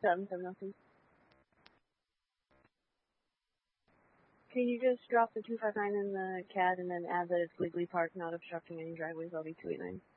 770. Can you just drop the 259 in the CAD and then add that it's legally parked, not obstructing any driveways, LV289?